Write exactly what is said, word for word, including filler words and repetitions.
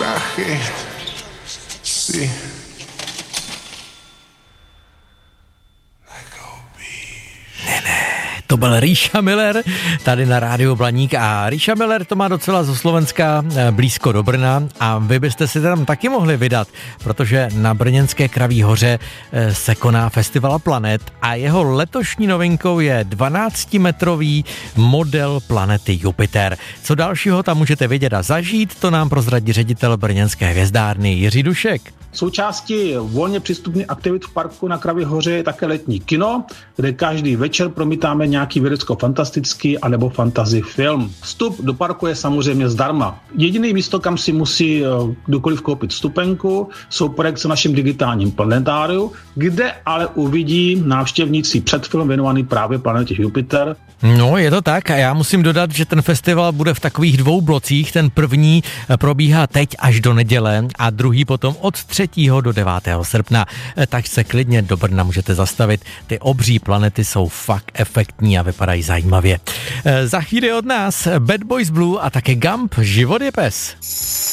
prachy si Ne, ne, to byl Ríša Miller tady na rádiu Blaník a Ríša Miller to má docela zo Slovenska blízko do Brna a vy byste si tam taky mohli vydat, protože na brněnské Kraví hoře se koná festival Planet a jeho letošní novinkou je dvanáctimetrový model planety Jupiter. Co dalšího tam můžete vidět a zažít, to nám prozradí ředitel brněnské hvězdárny Jiří Dušek. Součástí volně přístupných aktivit v parku na Kraví hoře je také letní kino, kde každý večer promítáme nějaký vědecko-fantastický anebo fantasy film. Vstup do parku je samozřejmě zdarma. Jediné místo, kam si musí kdokoliv koupit vstupenku, jsou projekce v našem digitálním planetáriu, kde ale uvidí návštěvníci předfilm věnovaný právě planetě Jupiter. No, je to tak a já musím dodat, že ten festival bude v takových dvou blocích. Ten první probíhá teď až do neděle a druhý potom od třetího do devátého srpna. Tak se klidně do Brna můžete zastavit. Ty obří planety jsou fakt efektní a vypadají zajímavě. Za chvíli od nás Bad Boys Blue a také Gump, Život je pes.